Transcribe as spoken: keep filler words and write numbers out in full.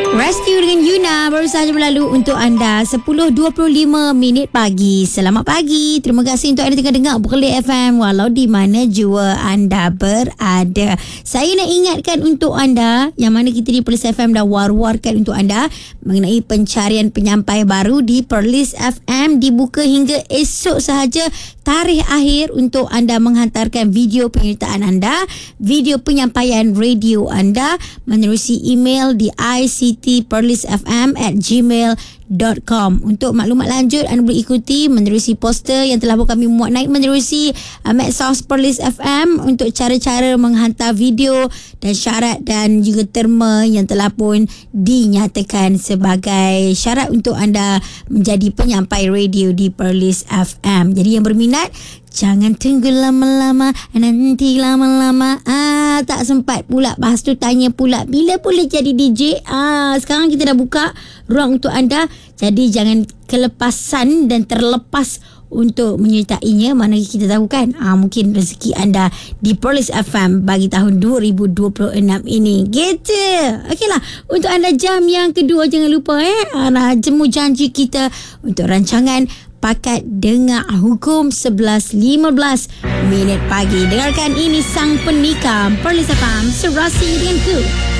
Rescue dengan Yuna baru sahaja berlalu untuk anda sepuluh dua puluh lima minit pagi. Selamat pagi. Terima kasih untuk anda tengah dengar Perlis F M walau di mana jua anda berada. Saya nak ingatkan untuk anda yang mana kita di Perlis F M dah war-warkan untuk anda mengenai pencarian penyampai baru di Perlis F M dibuka hingga esok sahaja tarikh akhir untuk anda menghantarkan video penyertaan anda, video penyampaian radio anda menerusi email di I C T perlis f m at gmail dot com. Untuk maklumat lanjut anda boleh ikuti menerusi poster yang telah kami muat naik menerusi uh, medsos Perlis F M untuk cara-cara menghantar video dan syarat dan juga terma yang telah pun dinyatakan sebagai syarat untuk anda menjadi penyampai radio di Perlis F M. Jadi yang berminat jangan tunggu lama-lama, nanti lama-lama ah tak sempat pula. Lepas tu tanya pula bila boleh jadi D J. Ah sekarang kita dah buka ruang untuk anda. Jadi jangan kelepasan dan terlepas untuk menyertainya. Mana kita tahu kan ah mungkin rezeki anda di Perlis F M bagi tahun dua ribu dua puluh enam ini. Gitu. Okeylah, untuk anda jam yang kedua jangan lupa eh ah, jemu janji kita untuk rancangan Pakat Dengar Hukum sebelas lima belas minit pagi. Dengarkan ini Sang Penikam Perlis F M, Serasi denganku.